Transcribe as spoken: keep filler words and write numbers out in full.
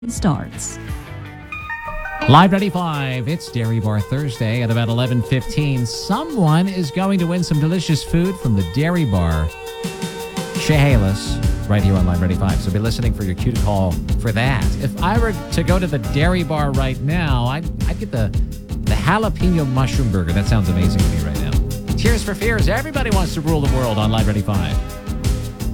starts. Live ninety-five, it's Dairy Bar Thursday at about eleven fifteen. Someone is going to win some delicious food from the Dairy Bar. Chehalis, right here on Live ninety-five. So be listening for your cue to call for that. If I were to go to the Dairy Bar right now, I'd, I'd get the, the jalapeno mushroom burger. That sounds amazing to me right now. Tears for Fears. Everybody wants to rule the world on Live ninety-five.